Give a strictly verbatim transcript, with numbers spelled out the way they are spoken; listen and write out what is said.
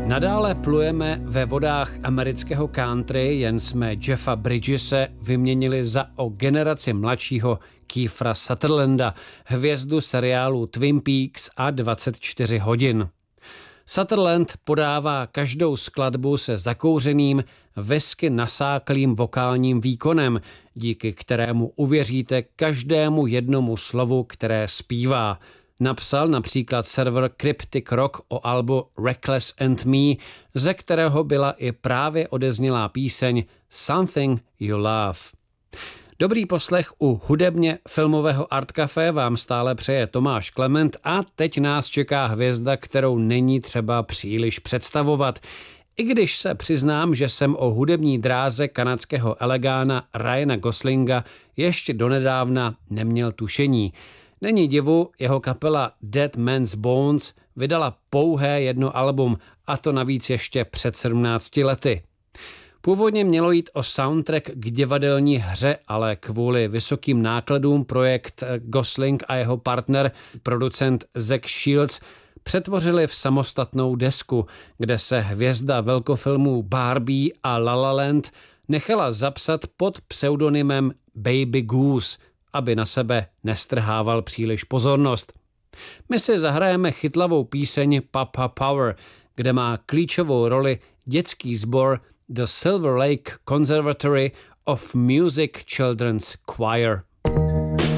Nadále plujeme ve vodách amerického country, jen jsme Jeffa Bridgese vyměnili za o generaci mladšího Kiephera Sutherlanda, hvězdu seriálu Twin Peaks a dvacet čtyři hodin. Sutherland podává každou skladbu se zakouřeným, whisky nasáklým vokálním výkonem, díky kterému uvěříte každému jednomu slovu, které zpívá. Napsal například server Cryptic Rock o albu Reckless and Me, ze kterého byla i právě odeznělá píseň Something You Love. Dobrý poslech u hudebně filmového Art Café vám stále přeje Tomáš Klement a teď nás čeká hvězda, kterou není třeba příliš představovat. I když se přiznám, že jsem o hudební dráze kanadského elegána Ryana Goslinga ještě donedávna neměl tušení. Není divu, jeho kapela Dead Man's Bones vydala pouhé jedno album, a to navíc ještě před sedmnácti lety. Původně mělo jít o soundtrack k divadelní hře, ale kvůli vysokým nákladům projekt Gosling a jeho partner, producent Zack Shields, přetvořili v samostatnou desku, kde se hvězda velkofilmů Barbie a La La Land nechala zapsat pod pseudonymem Baby Goose, aby na sebe nestrhával příliš pozornost. My si zahrajeme chytlavou píseň Papa Power, kde má klíčovou roli dětský sbor The Silver Lake Conservatory of Music Children's Choir.